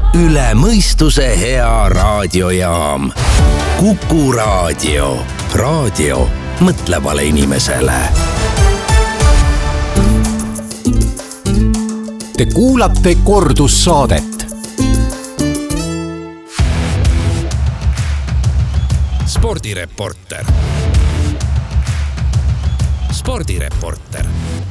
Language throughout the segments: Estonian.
üle mõistuse hea raadiojaam. Kuku Raadio. Raadio mõtlevale inimesele. Te kuulate kordussaadet. Spordireporter. Spordireporter.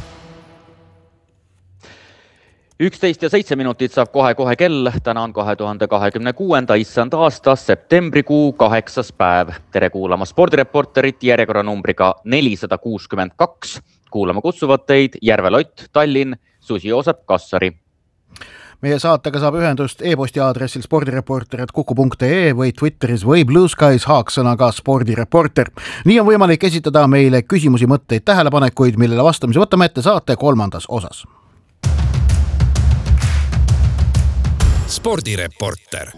11:07 saab kohe kell. Täna on 2026. issand aasta septembrikuu 8. päev. Tere kuulama Spordireporterit järjekorranumbriga 462. Kuulama kutsuvad teid Järve Lott, Tallinn, Susi Joosep, Kassari. Meie saatega saab ühendust e-posti aadressil spordireporter@kuku.ee või Twitteris või Blue Skies haaksõnaga spordireporter. Nii on võimalik esitada meile küsimusi, mõtteid, tähelepanekuid, millele vastamise võtame ette saate 3. osas. Spordireporter.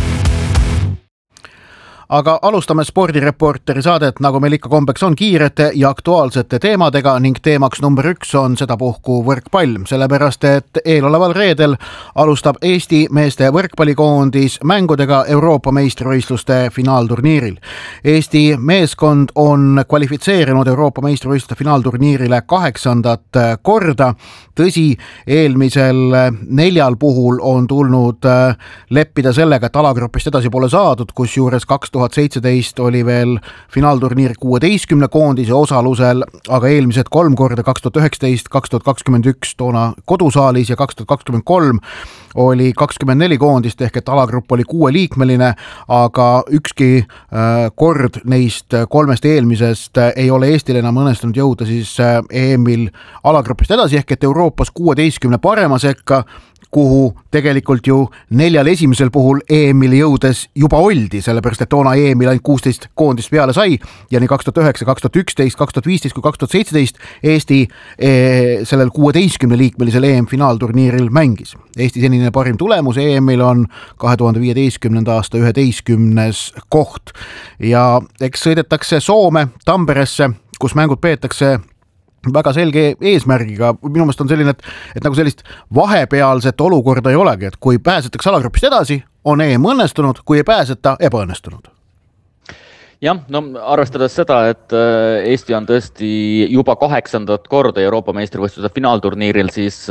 Aga alustame Spordireporteri saadet, nagu meil ikka kombeks on, kiirete ja aktuaalsete teemadega ning teemaks number 1 on sedapuhku võrkpall, sellepärast et eeloleval reedel alustab Eesti meeste võrkpallikoondis mängudega Euroopa meistrivõistluste finaalturniiril. Eesti meeskond on kvalifitseerinud Euroopa meistrivõistluste finaalturniirile 8. korda. Tõsi, eelmisel 4 puhul on tulnud leppida sellega, et alagrupist edasi pole saadud, kus juures 2017 oli veel finaalturniir 16 koondise osalusel, aga eelmised 3 korda 2019, 2021 toona kodusaalis ja 2023 oli 24 koondist ehk et alagrupp oli 6-liikmeline, aga ükski kord neist 3 eelmisest ei ole Eestil enam õnnestunud jõuda siis EM-il alagrupist edasi ehk et Euroopas 16 parema sekka, kuhu tegelikult ju 4 esimesel puhul EM-il jõudes juba oldi, sellepärast et toona EM-il ainult 16 koondist peale sai ja nii 2009, 2011, 2015 kui 2017 Eesti sellel 16-liikmelisel EM-finaalturniiril mängis. Eesti senine parim tulemus EM-il on 2015. aasta 11. koht ja eks sõidetakse Soome, Tamperesse, kus mängud peetakse väga selge eesmärgiga. Minu meelest on selline, et nagu sellist vahepealset olukorda ei olegi, et kui pääsetakse alagrupist edasi, on EM õnnestunud, kui ei pääseta, ebaõnnestunud. Jah, no arvestades seda, et Eesti on tõesti juba 8. korda Euroopa meistrivõistluse finaalturniiril, siis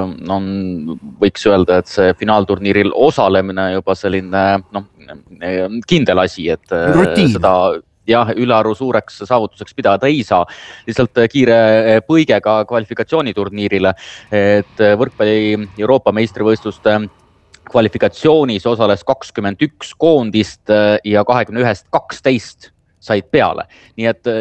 võiks öelda, et see finaalturniiril osalemine juba selline kindel asi, et rutiin. Seda ülearu suureks saavutuseks pidada ei saa. Lihtsalt kiire põige ka kvalifikatsiooniturniirile, et võrkpalli Euroopa meistrivõistluste kvalifikatsioonis osales 21 koondist ja 21-st 12 said peale. Nii et